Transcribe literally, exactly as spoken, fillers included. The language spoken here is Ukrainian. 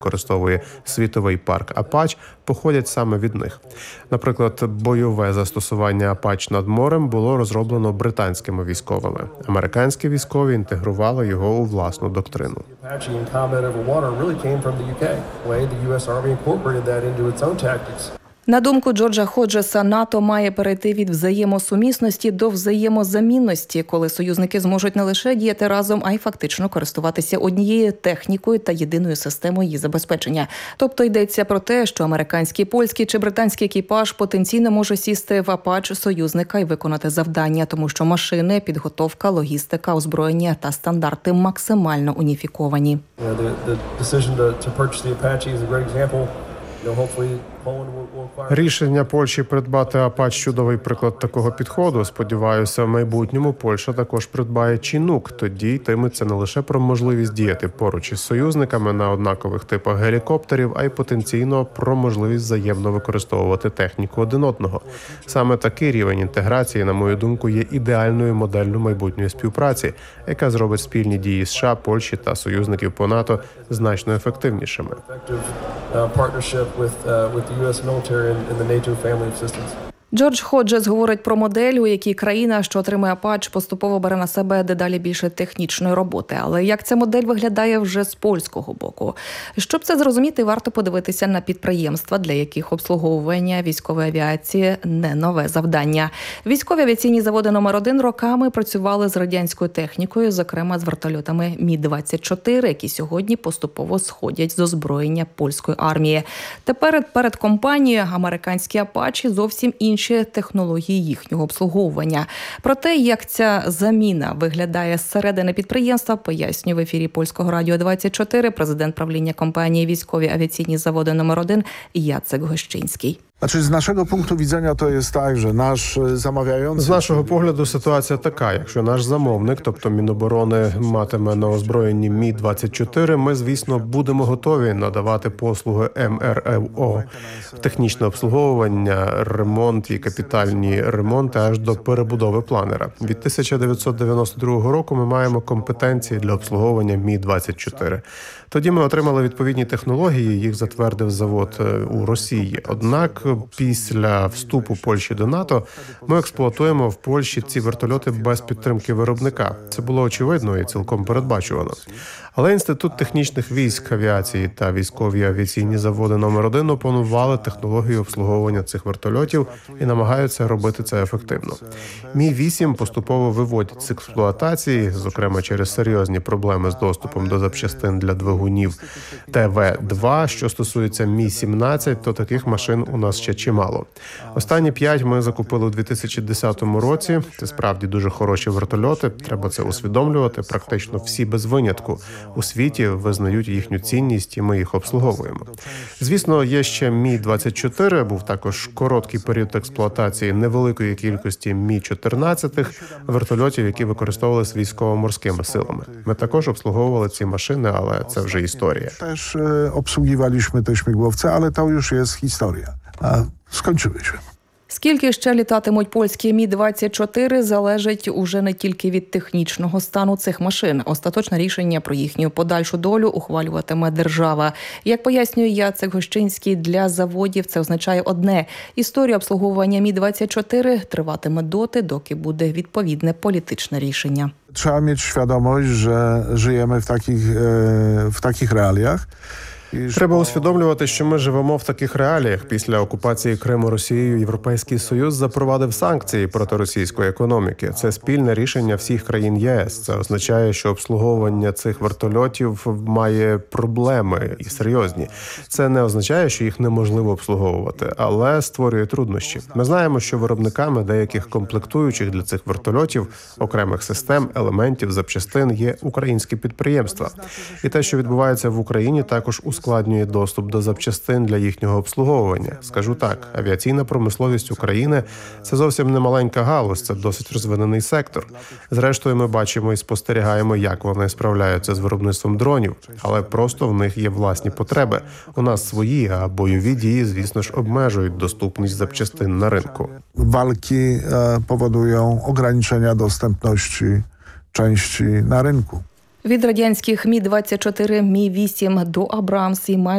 використовує світовий парк Апач, походять саме від них. Наприклад, бойове застосування Апач над морем було розроблено британськими військовими. Американські військові інтегрували його у власну доктрину. На думку Джорджа Ходжеса, НАТО має перейти від взаємосумісності до взаємозамінності, коли союзники зможуть не лише діяти разом, а й фактично користуватися однією технікою та єдиною системою її забезпечення. Тобто йдеться про те, що американський, польський чи британський екіпаж потенційно може сісти в Апач союзника і виконати завдання, тому що машини, підготовка, логістика, озброєння та стандарти максимально уніфіковані. Рішення Польщі придбати Апач – чудовий приклад такого підходу. Сподіваюся, в майбутньому Польща також придбає Чінук. Тоді йтиметься не лише про можливість діяти поруч із союзниками на однакових типах гелікоптерів, а й потенційно про можливість взаємно використовувати техніку один одного. Саме такий рівень інтеграції, на мою думку, є ідеальною моделлю майбутньої співпраці, яка зробить спільні дії США, Польщі та союзників по НАТО значно ефективнішими. Джордж Ходжес говорить про модель, у якій країна, що отримує Апач, поступово бере на себе дедалі більше технічної роботи. Але як ця модель виглядає вже з польського боку? Щоб це зрозуміти, варто подивитися на підприємства, для яких обслуговування військової авіації – не нове завдання. Військові авіаційні заводи номер один роками працювали з радянською технікою, зокрема з вертольотами Мі двадцять чотири, які сьогодні поступово сходять з озброєння польської армії. Тепер перед компанією американські Апачі зовсім інші технології їхнього обслуговування. Про те, як ця заміна виглядає зсередини підприємства, пояснює в ефірі Польського радіо двадцять чотири президент правління компанії «Військові авіаційні заводи номер один» Яцек Гощинський. Znaczy, z naszego punktu widzenia to jest tak, że nasz zamawiający... З нашого погляду ситуація така. Якщо наш замовник, тобто Міноборони, матиме на озброєнні Мі двадцять чотири, ми, звісно, будемо готові надавати послуги Ем Ер Ел О, технічне обслуговування, ремонт і капітальні ремонти аж до перебудови планера. Від тисяча дев'ятсот дев'яносто другого року ми маємо компетенції для обслуговування Мі двадцять чотири. Тоді ми отримали відповідні технології, їх затвердив завод у Росії. Однак після вступу Польщі до НАТО ми експлуатуємо в Польщі ці вертольоти без підтримки виробника. Це було очевидно і цілком передбачувано. Але Інститут технічних військ авіації та військові авіаційні заводи номер один опанували технологію обслуговування цих вертольотів і намагаються робити це ефективно. Мі вісім поступово виводять з експлуатації, зокрема через серйозні проблеми з доступом до запчастин для двигунів Те Ве два. Що стосується Мі сімнадцять, то таких машин у нас ще чимало. Останні п'ять ми закупили у дві тисячі десятому році. Це справді дуже хороші вертольоти, треба це усвідомлювати. Практично всі без винятку у світі визнають їхню цінність, і ми їх обслуговуємо. Звісно, є ще Мі двадцять чотири, був також короткий період експлуатації невеликої кількості Мі чотирнадцять вертольотів, які використовувалися військово-морськими силами. Ми також обслуговували ці машини, але це вже історія. Теж обслуговували те śmigłowce, але то już jest historia. A skończyłyśmy. Скільки ще літатимуть польські Мі двадцять чотири, залежить уже не тільки від технічного стану цих машин. Остаточне рішення про їхню подальшу долю ухвалюватиме держава. Як пояснює Яцек Гощинський, для заводів це означає одне – історія обслуговування Мі двадцять чотири триватиме доти, доки буде відповідне політичне рішення. Trzeba mieć świadomość, że żyjemy w takich, w takich realiach. Треба усвідомлювати, що ми живемо в таких реаліях. Після окупації Криму Росією Європейський Союз запровадив санкції проти російської економіки. Це спільне рішення всіх країн Є Ес. Це означає, що обслуговування цих вертольотів має проблеми і серйозні. Це не означає, що їх неможливо обслуговувати, але створює труднощі. Ми знаємо, що виробниками деяких комплектуючих для цих вертольотів, окремих систем, елементів, запчастин є українські підприємства. І те, що відбувається в Україні, також у ускладнює доступ до запчастин для їхнього обслуговування. Скажу так, авіаційна промисловість України – це зовсім не маленька галузь, це досить розвинений сектор. Зрештою, ми бачимо і спостерігаємо, як вони справляються з виробництвом дронів, але просто в них є власні потреби. У нас свої, а бойові дії, звісно ж, обмежують доступність запчастин на ринку. Walki powodują ograniczenia dostępności części na rynku. Від радянських Мі двадцять чотири, Мі вісім до Абрамс і майже